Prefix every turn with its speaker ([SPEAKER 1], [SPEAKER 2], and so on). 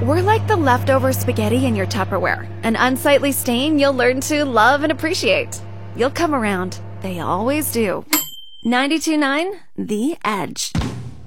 [SPEAKER 1] We're like the leftover spaghetti in your Tupperware, an unsightly stain you'll learn to love and appreciate. You'll come around. They always do. 92.9 The Edge.